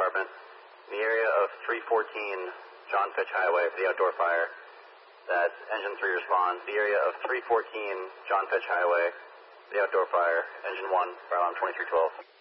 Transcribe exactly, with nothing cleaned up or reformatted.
Department. The area of three fourteen John Fitch Highway for the outdoor fire. That's engine three responds. The area of three fourteen John Fitch Highway, the outdoor fire. Engine one, fire alarm twenty-three twelve.